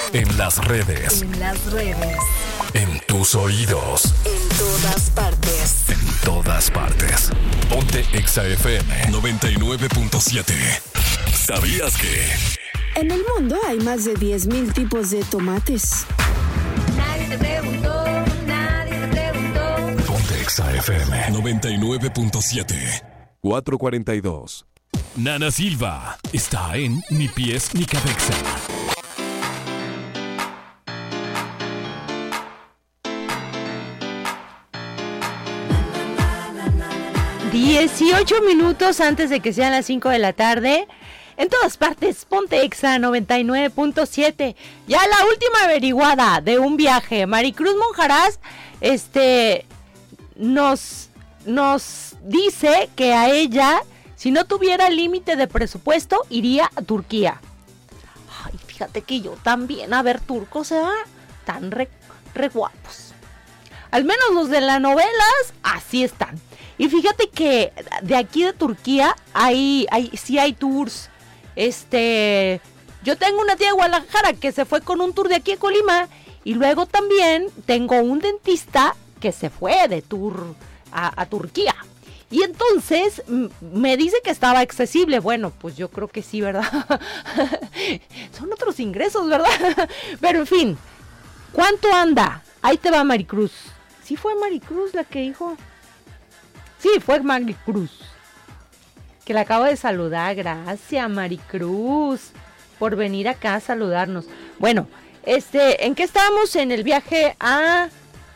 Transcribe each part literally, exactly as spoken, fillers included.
En las redes. En las redes. En tus oídos. En todas partes. En todas partes. Ponte Exa F M noventa y nueve punto siete. ¿Sabías que? En el mundo hay más de diez mil tipos de tomates. Nadie te preguntó, nadie te preguntó. Ponte Exa F M noventa y nueve punto siete. cuatro cuarenta y dos. Nana Silva está en Ni Pies Ni Cabeza. dieciocho minutos antes de que sean las cinco de la tarde. En todas partes, ponte Exa noventa y nueve punto siete. Ya la última averiguada de un viaje. Maricruz Monjarás este, nos, nos dice que a ella, si no tuviera límite de presupuesto, iría a Turquía. Ay, fíjate que yo también, a ver, turcos, ¿eh? Tan re, re guapos. Al menos los de las novelas, así están. Y fíjate que de aquí de Turquía hay, hay, sí hay tours. Este, yo tengo una tía de Guadalajara que se fue con un tour de aquí a Colima. Y luego también tengo un dentista que se fue de tour a, a Turquía. Y entonces m- me dice que estaba accesible. Bueno, pues yo creo que sí, ¿verdad? Son otros ingresos, ¿verdad? Pero en fin, ¿cuánto anda? Ahí te va Maricruz. ¿Sí fue Maricruz la que dijo? Sí, fue Maricruz, que la acabo de saludar. Gracias, Maricruz, por venir acá a saludarnos. Bueno, este, ¿en qué estábamos? En el viaje a,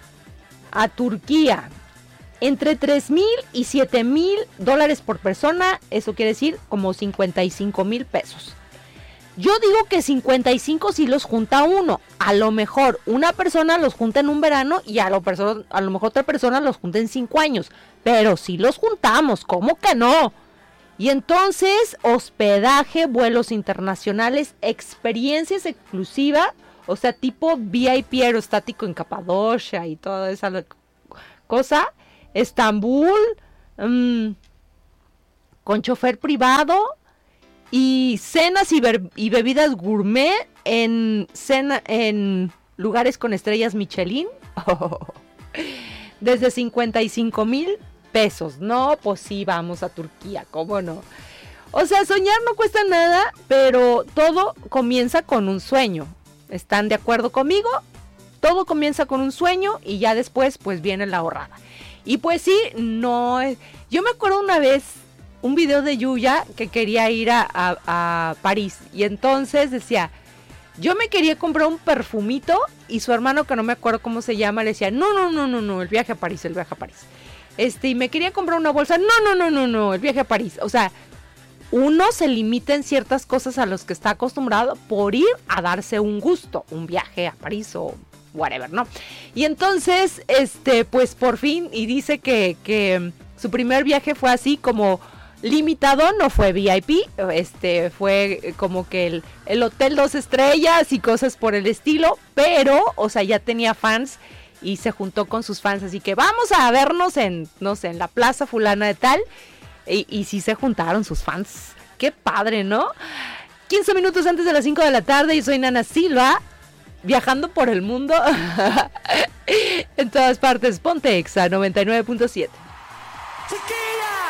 a Turquía. Entre tres mil y siete mil dólares por persona, eso quiere decir como cincuenta y cinco mil pesos. Yo digo que cincuenta y cinco si los junta uno. A lo mejor una persona los junta en un verano y a lo, perso- a lo mejor otra persona los junta en cinco años. Pero si los juntamos, ¿cómo que no? Y entonces, hospedaje, vuelos internacionales, experiencias exclusivas, o sea, tipo V I P aerostático en Capadocia y toda esa cosa. Estambul, mmm, con chofer privado. Y cenas y, be- y bebidas gourmet en, cena- en lugares con estrellas Michelin. Oh, desde cincuenta y cinco mil pesos. No, pues sí, vamos a Turquía, ¿cómo no? O sea, soñar no cuesta nada, pero todo comienza con un sueño. ¿Están de acuerdo conmigo? Todo comienza con un sueño y ya después pues viene la ahorrada. Y pues sí, no... Yo me acuerdo una vez... un video de Yuya que quería ir a, a, a París. Y entonces decía, yo me quería comprar un perfumito. Y su hermano, que no me acuerdo cómo se llama, le decía, no, no, no, no, no, el viaje a París, el viaje a París. Este, y me quería comprar una bolsa, no, no, no, no, no, el viaje a París. O sea, uno se limita en ciertas cosas a los que está acostumbrado por ir a darse un gusto, un viaje a París o whatever, ¿no? Y entonces, este, pues por fin, y dice que, que su primer viaje fue así como... limitado, no fue V I P, este fue como que el, el hotel dos estrellas y cosas por el estilo, pero, o sea, ya tenía fans y se juntó con sus fans, así que vamos a vernos en, no sé, en la plaza fulana de tal, y, y sí se juntaron sus fans. Qué padre, ¿no? quince minutos antes de las cinco de la tarde y soy Nana Silva, viajando por el mundo, en todas partes, ponte Exa noventa y nueve punto siete.